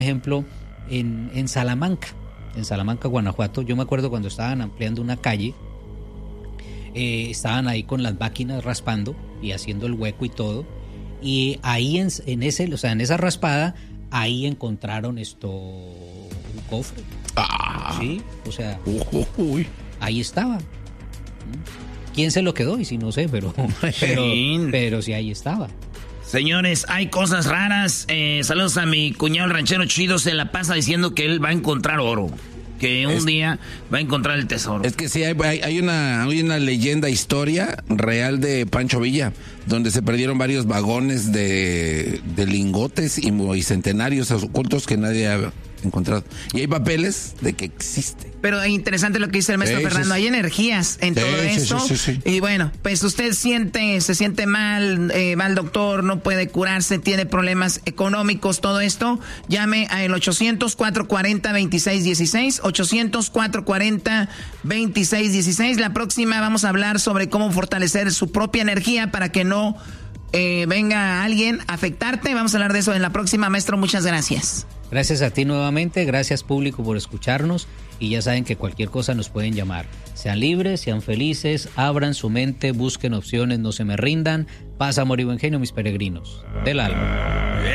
ejemplo, en Salamanca, Guanajuato. Yo me acuerdo cuando estaban ampliando una calle, estaban ahí con las máquinas raspando y haciendo el hueco y todo, y ahí en esa raspada, ahí encontraron un cofre. Sí, o sea, ahí estaba. ¿Quién se lo quedó? Y si no sé, pero sí, ahí estaba. Señores, hay cosas raras. Saludos a mi cuñado el ranchero chido. Se la pasa diciendo que él va a encontrar oro. Que un día va a encontrar el tesoro. Es que sí, hay una leyenda, historia real de Pancho Villa, donde se perdieron varios vagones de lingotes y centenarios ocultos que nadie ha encontrado. Y hay papeles de que existe. Pero es interesante lo que dice el maestro Fernando. Hay energías en todo esto. Sí. Y bueno, pues usted se siente mal, va al doctor, no puede curarse, tiene problemas económicos, todo esto. Llame al 800-440-2616. 800-440-2616. La próxima vamos a hablar sobre cómo fortalecer su propia energía para que no venga alguien a afectarte. Vamos a hablar de eso en la próxima. Maestro, muchas gracias. Gracias a ti nuevamente, gracias público por escucharnos y ya saben que cualquier cosa nos pueden llamar. Sean libres, sean felices, abran su mente, busquen opciones, no se me rindan. Paz, amor y buen genio, mis peregrinos del alma.